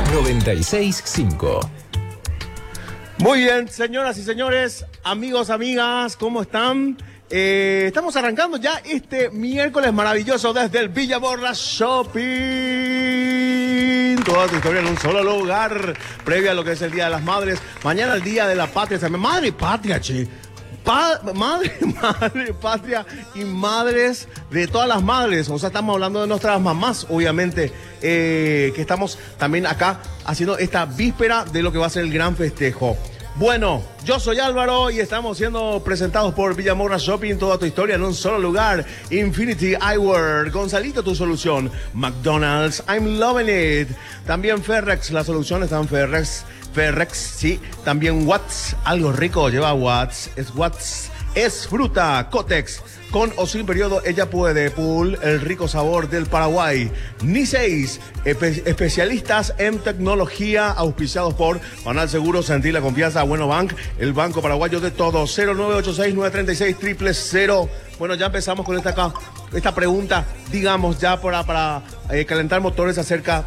96.5. Muy bien, señoras y señores, amigos, amigas, ¿cómo están? Estamos arrancando ya este miércoles maravilloso desde el Villa Borras Shopping. Toda tu historia en un solo lugar, previa a lo que es el Día de las Madres. Mañana el Día de la Patria. Madre patria, che. Madre patria y madres de todas las madres. O sea, estamos hablando de nuestras mamás, obviamente, que estamos también acá haciendo esta víspera de lo que va a ser el gran festejo. Bueno, yo soy Álvaro y estamos siendo presentados por Villamorra Shopping, toda tu historia en un solo lugar. Infinity Eyewear, Gonzalito, tu solución. McDonald's, I'm loving it. También Ferrex, la solución está en Ferrex, sí. También Watts, algo rico, lleva Watts, es fruta, Cotex. Con o sin periodo, ella puede. Pool, el rico sabor del Paraguay. Ni6, especialistas en tecnología, auspiciados por Banal Seguro, sentir la confianza. Bueno Bank, el banco paraguayo de todos. 0986-936-000. Bueno, ya empezamos con esta pregunta, digamos, ya para calentar motores acerca